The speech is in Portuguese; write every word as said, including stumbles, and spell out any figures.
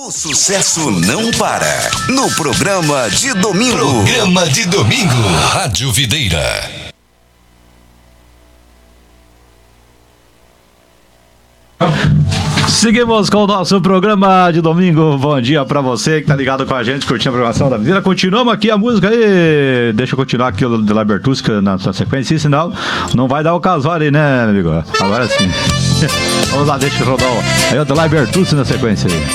O sucesso não para. No programa de domingo. Programa de domingo. Rádio Videira. Seguimos com o nosso programa de domingo. Bom dia pra você que tá ligado com a gente, curtindo a programação da Videira. Continuamos aqui a música aí. Deixa eu continuar aqui o de La Bertusca na sua sequência, senão não vai dar o casório aí, né, amigo? Agora sim. Vamos lá, deixa eu rodar aí o de La Bertusca na sequência aí.